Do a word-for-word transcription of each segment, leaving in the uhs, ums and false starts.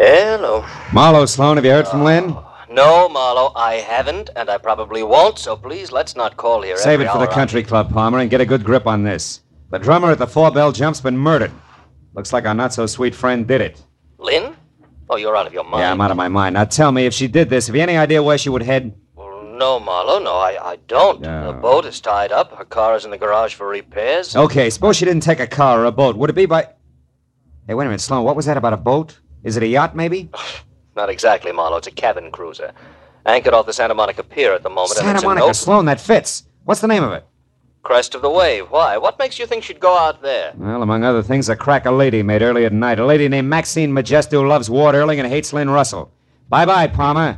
Hello. Marlowe, Sloan, have you heard from Lynn? Oh, no, Marlowe, I haven't, and I probably won't, so please, let's not call here Save every it for the hour country on... club, Palmer, and get a good grip on this. The drummer at the Four Bell Jump's been murdered. Looks like our not-so-sweet friend did it. Lynn? Oh, you're out of your mind. Yeah, I'm out of my mind. Now tell me, if she did this, have you any idea where she would head? Well, no, Marlowe, no, I, I don't. No. The boat is tied up. Her car is in the garage for repairs. Okay, suppose she didn't take a car or a boat. Would it be by... Hey, wait a minute, Sloan, what was that about a boat? Is it a yacht, maybe? Not exactly, Marlowe. It's a cabin cruiser. Anchored off the Santa Monica Pier at the moment. Santa and it's Monica, an open... Sloan, that fits. What's the name of it? Crest of the Wave. Why? What makes you think she'd go out there? Well, among other things, a crack a lady made earlier tonight. A lady named Maxine Majesto who loves Ward Earling and hates Lynn Russell. Bye-bye, Palmer.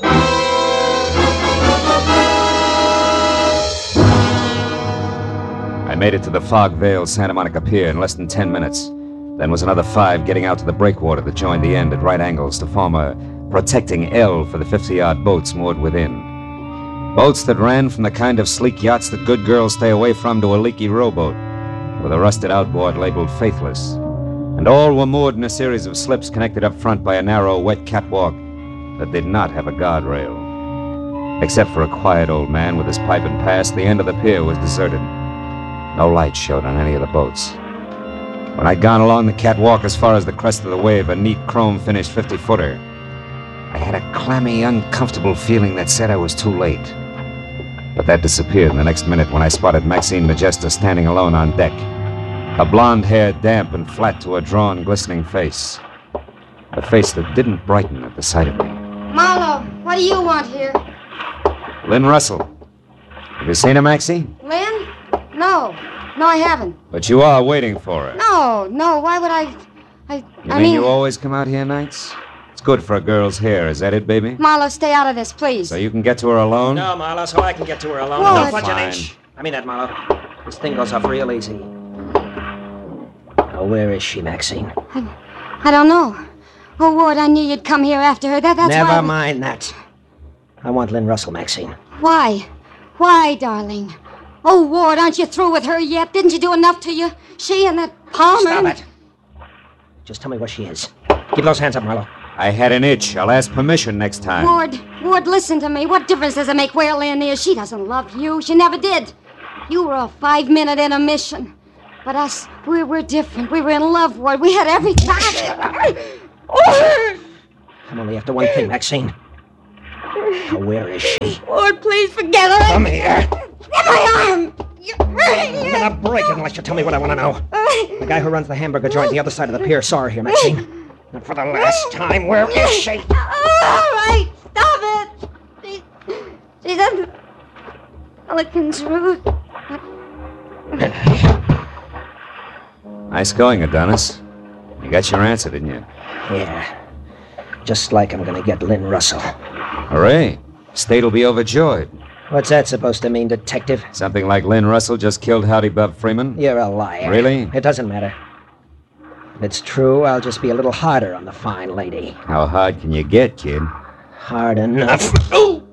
I made it to the fog-veiled Santa Monica Pier in less than ten minutes. Then was another five getting out to the breakwater that joined the end at right angles to form a protecting L for the fifty-yard boats moored within. Boats that ran from the kind of sleek yachts that good girls stay away from to a leaky rowboat with a rusted outboard labeled Faithless. And all were moored in a series of slips connected up front by a narrow, wet catwalk that did not have a guardrail. Except for a quiet old man with his pipe and pass, the end of the pier was deserted. No light showed on any of the boats. When I'd gone along the catwalk as far as the crest of the wave, a neat chrome-finished fifty-footer, I had a clammy, uncomfortable feeling that said I was too late. But that disappeared in the next minute when I spotted Maxine Majesto standing alone on deck. Her blonde hair damp and flat to her drawn, glistening face. A face that didn't brighten at the sight of me. Marlowe, what do you want here? Lynn Russell. Have you seen her, Maxie? Lynn? No. No, I haven't. But you are waiting for her. No, no, why would I... I, You I mean mean... you always come out here nights? It's good for a girl's hair, is that it, baby? Marlowe, stay out of this, please. So you can get to her alone? No, Marlowe, so I can get to her alone. What? Don't budge an Fine. inch. I mean that, Marlowe. This thing goes off real easy. Now, where is she, Maxine? I, I don't know. Oh, Ward, I knew you'd come here after her. That, that's Never why... mind that. I want Lynn Russell, Maxine. Why? Why, darling? Oh, Ward, aren't you through with her yet? Didn't you do enough to you? She and that Palmer... Stop and- it. Just tell me where she is. Keep those hands up, Marlowe. I had an itch. I'll ask permission next time. Ward, Ward, listen to me. What difference does it make where Lynn is? She doesn't love you. She never did. You were a five-minute intermission. But us, we're, we're different. We were in love, Ward. We had everything. I'm only after one thing, Maxine. Now, where is she? Ward, please forget her. Come here. Get my arm. You're hurting I'm me. gonna break it unless you tell me what I want to know. The guy who runs the hamburger joint the other side of the pier saw her here, Maxine. And for the last time, where is she? All right, stop it. She, she's at Pelican's Root. Nice going, Adonis. You got your answer, didn't you? Yeah. Just like I'm gonna get Lynn Russell. Hooray. State will be overjoyed. What's that supposed to mean, detective? Something like Lynn Russell just killed Howdy Bub Freeman? You're a liar. Really? It doesn't matter. If it's true, I'll just be a little harder on the fine lady. How hard can you get, kid? Hard enough. Ooh!